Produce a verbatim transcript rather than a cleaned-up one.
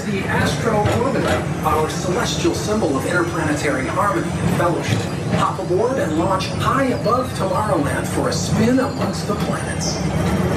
is the Astro Orbiter, our celestial symbol of interplanetary harmony and fellowship. Hop aboard and launch high above Tomorrowland for a spin amongst the planets.